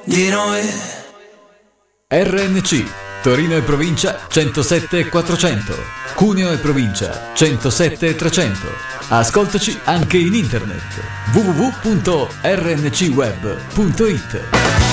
di noi. RNC Torino e provincia 107 e 400, Cuneo e provincia 107 e 300. Ascoltaci anche in internet www.rncweb.it.